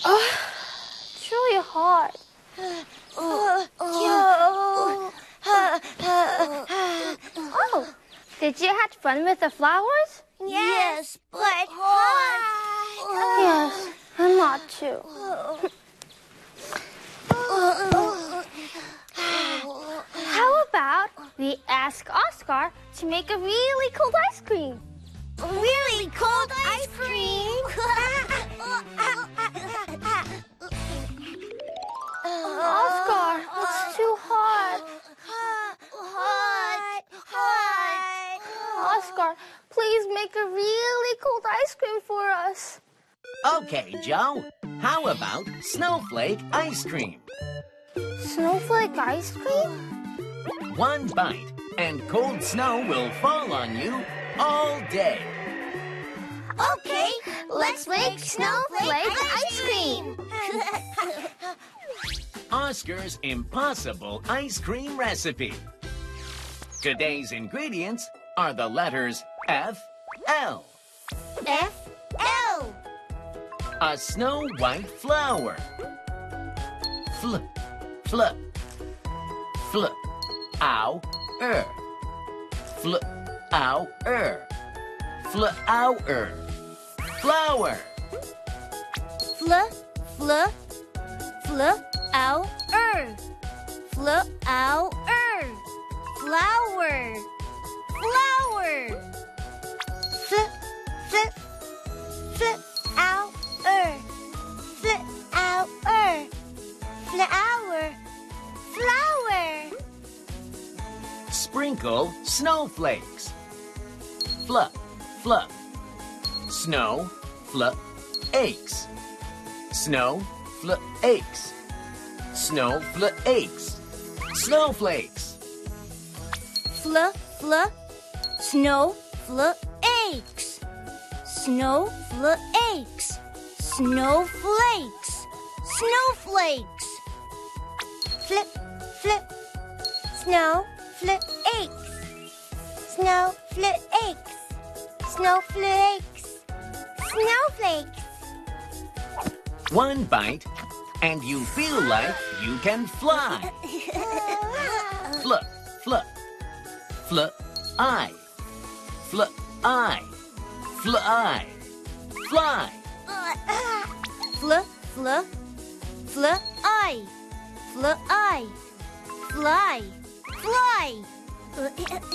It's really hot. Oh, did you have fun with the flowers? Yes, but hot. Yes, I'm not too. How about we ask Oscar to make a really cold ice cream? Really cold ice cream? Oscar, it's too hot. Hot. Oscar, please make a really cold ice cream for us. Okay, Joe. How about snowflake ice cream? Snowflake ice cream? One bite, and cold snow will fall on you all day. Okay, let's make snowflake ice cream. Oscar's Impossible Ice Cream Recipe. Today's ingredients are the letters F-L. F-L. A snow white flower. Fl, fl, fl, ow, fl, ow, flower. Fl, fl, fl, ow, fl, ow, flower. Flower. Fl, fl, fl, ow, fl, ow, flower. Flower. Sprinkle snowflakes. Fluff, fluff. Snow, fluff, aches. Snow, fluff, aches. Snow, fluff, aches. Snowflakes. Fl, fl, snow, fl, aches. Snow, fl, aches. Snowflakes. Snowflakes. Flip, flip. Snow, flip, aches. Snow, flip, aches. Snowflakes. Snowflakes. One bite, and you feel like you can fly. Fluff, fluff. Fluff, I. Fluff, I. Fly. Fly. Fl, fl, fl, I. Fl, I. Fly. Fly. Fl,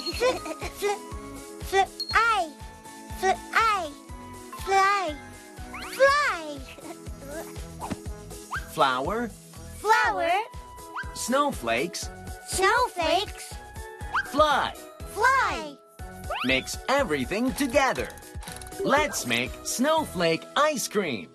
fl, I. Fl, I. Fly. Fly. Flower. Flower. Snowflakes. Snowflakes. Fly. Fly. Mix everything together. Let's make snowflake ice cream.